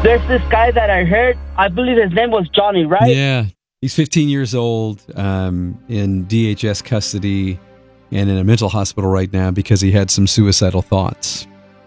There's this guy that I heard, I believe his name was Johnny, right? Yeah. He's 15 years old, in DHS custody and in a mental hospital right now because he had some suicidal thoughts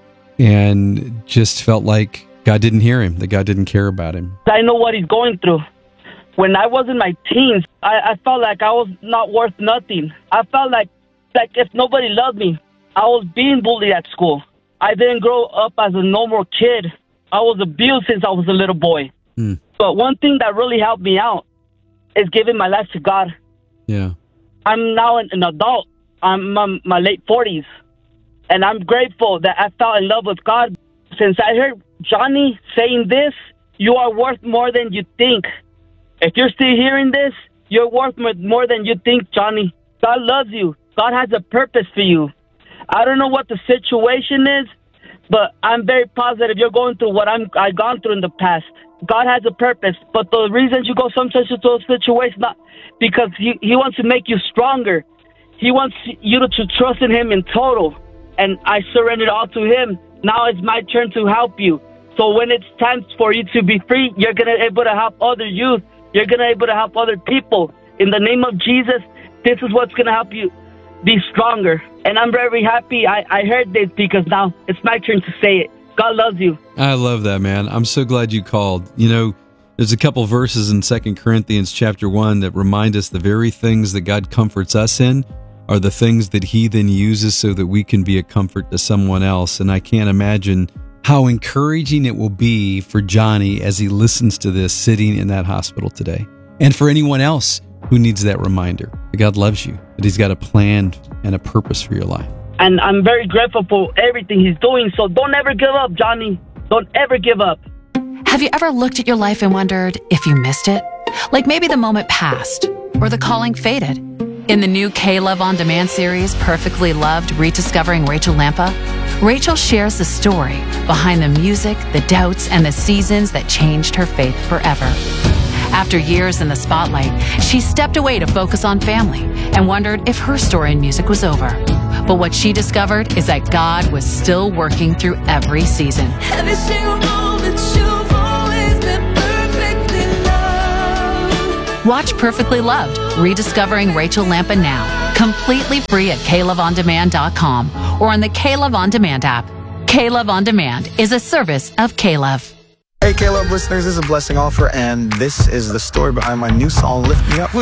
and just felt like God didn't hear him, that God didn't care about him. I know what he's going through. When I was in my teens, I felt like I was not worth nothing. I felt like if nobody loved me. I was being bullied at school. I didn't grow up as a normal kid. I was abused since I was a little boy. But one thing that really helped me out is giving my life to God. Yeah. I'm now an adult. I'm my late 40s. And I'm grateful that I fell in love with God. Since I heard Johnny saying this, you are worth more than you think. If you're still hearing this, you're worth more than you think, Johnny. God loves you. God has a purpose for you. I don't know what the situation is, but I'm very positive you're going through what I've gone through in the past. God has a purpose, but the reasons you go sometimes to those situations, not because he wants to make you stronger. He wants you to trust in him in total. And I surrendered all to him. Now it's my turn to help you. So when it's time for you to be free, you're going to be able to help other youth. You're going to be able to help other people. In the name of Jesus, this is what's going to help you be stronger. And I'm very happy I heard this because now it's my turn to say it. God loves you. I love that, man. I'm so glad you called. You know, there's a couple verses in 2 Corinthians chapter 1 that remind us the very things that God comforts us in are the things that he then uses so that we can be a comfort to someone else. And I can't imagine how encouraging it will be for Johnny as he listens to this sitting in that hospital today. And for anyone else who needs that reminder that God loves you, that he's got a plan and a purpose for your life. And I'm very grateful for everything he's doing. So don't ever give up, Johnny. Don't ever give up. Have you ever looked at your life and wondered if you missed it? Like maybe the moment passed or the calling faded. In the new K-Love On Demand series, Perfectly Loved, Rediscovering Rachel Lampa, Rachel shares the story behind the music, the doubts, and the seasons that changed her faith forever. After years in the spotlight, she stepped away to focus on family and wondered if her story in music was over. But what she discovered is that God was still working through every season. Every single moment you've always been perfectly loved. Watch Perfectly Loved, Rediscovering Rachel Lampa now, completely free at KLoveOnDemand.com or on the K-Love On Demand app. K-Love On Demand is a service of K-Love. Hey, K-Love listeners, this is a Blessing Offer, and this is the story behind my new song, Lift Me Up.